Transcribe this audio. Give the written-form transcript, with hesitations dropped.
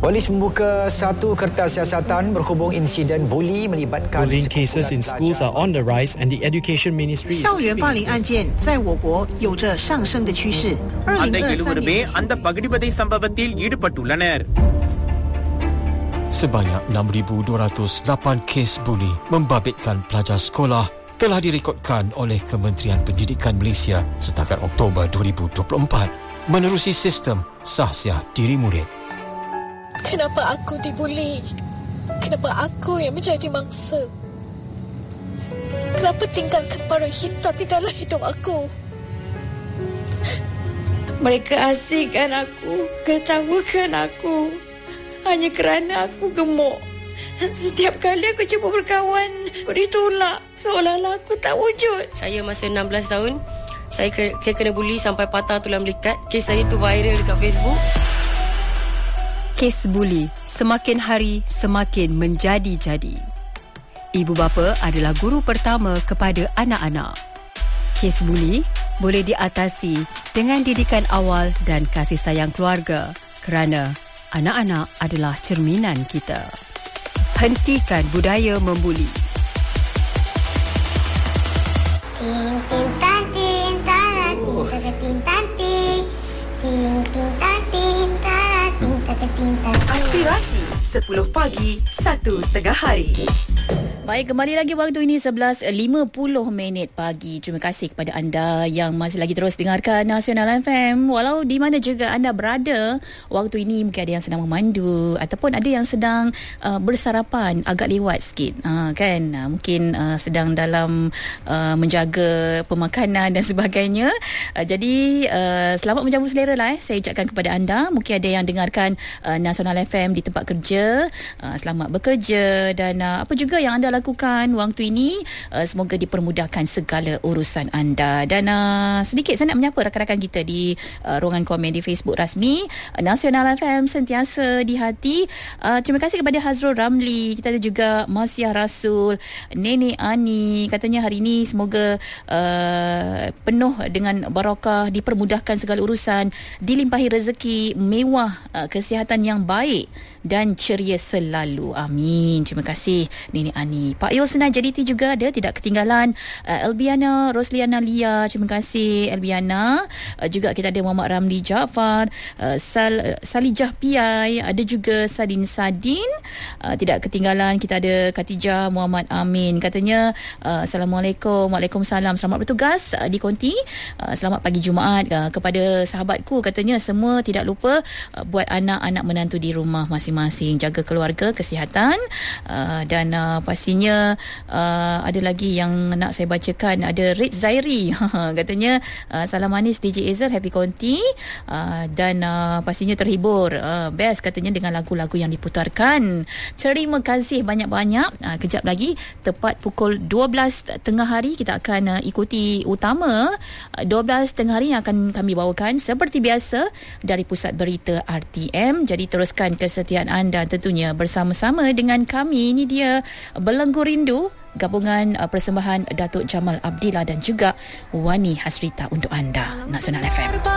Polis membuka satu kertas siasatan berhubung insiden buli melibatkan Bullying cases in schools are on the rise, and the Education Ministry is 校园霸凌案件在我国有着上升的趋势。2023年 அந்த பகிடிவதை சம்பவத்தில் ஈடுபட்டுள்ளனர். Sebanyak 6,208 kes buli membabitkan pelajar sekolah telah direkodkan oleh Kementerian Pendidikan Malaysia setakat Oktober 2024 menerusi sistem sahsiah diri murid. Kenapa aku dibuli? Kenapa aku yang menjadi mangsa? Kenapa tinggalkan para hitam di dalam hidup aku? Mereka asingkan aku, ketawakan aku hanya kerana aku gemuk. Setiap kali aku cuba berkawan, aku ditolak seolah-olah aku tak wujud. Saya masa 16 tahun, saya kena buli sampai patah tulang belikat. Kes saya tu viral dekat Facebook. Kes buli semakin hari semakin menjadi-jadi. Ibu bapa adalah guru pertama kepada anak-anak. Kes buli boleh diatasi dengan didikan awal dan kasih sayang keluarga, kerana anak-anak adalah cerminan kita. Hentikan budaya membuli. Ting ting tan ting tara ting taka ting tan ting ting ting tan ting tara ting taka ting tan. Aspirasi 10 pagi 1 tengah hari. Baik, kembali lagi waktu ini 11.50 pagi. Terima kasih kepada anda yang masih lagi terus dengarkan Nasional FM. Walau di mana juga anda berada waktu ini, mungkin ada yang sedang memandu ataupun ada yang sedang bersarapan agak lewat sikit, kan? Mungkin sedang dalam menjaga pemakanan dan sebagainya. Jadi selamat menjamu selera lah. Saya ucapkan kepada anda. Mungkin ada yang dengarkan Nasional FM di tempat kerja. Selamat bekerja dan apa juga yang anda lakukan waktu ini, semoga dipermudahkan segala urusan anda. Dan sedikit saya nak menyapa rakan-rakan kita di ruangan komen di Facebook rasmi Nasional FM sentiasa di hati. Terima kasih kepada Hazrul Ramli. Kita ada juga Masyah Rasul, Nenek Ani, katanya hari ini semoga penuh dengan barakah, dipermudahkan segala urusan, dilimpahi rezeki mewah, kesihatan yang baik dan ceria selalu. Amin. Terima kasih Nenek Ani. Pak Yosna Jaditi juga ada, tidak ketinggalan. Elbiana Rosliana Lia, terima kasih Elbiana. Juga kita ada Muhammad Ramli Jaafar, Salijah Piai, ada juga Sadin Sadin. Tidak ketinggalan kita ada Khatijah Muhammad Amin, katanya Assalamualaikum. Waalaikumsalam, selamat bertugas di konti. Selamat pagi Jumaat kepada sahabatku, katanya semua tidak lupa buat anak-anak menantu di rumah masing-masing, jaga keluarga, kesihatan, dan pastinya ada lagi yang nak saya bacakan. Ada Red Zairi katanya salam manis DJ Ezel, happy konti, dan pastinya terhibur, best katanya dengan lagu-lagu yang diputarkan. Terima kasih banyak-banyak. Kejap lagi tepat pukul 12 tengah hari kita akan ikuti utama 12 tengah hari yang akan kami bawakan seperti biasa dari Pusat Berita RTM. Jadi teruskan kesetiaan anda tentunya bersama-sama dengan kami. Ini dia Belenggu Rindu, gabungan persembahan Datuk Jamal Abdillah dan juga Wani Hasrita untuk anda. Nasional FM.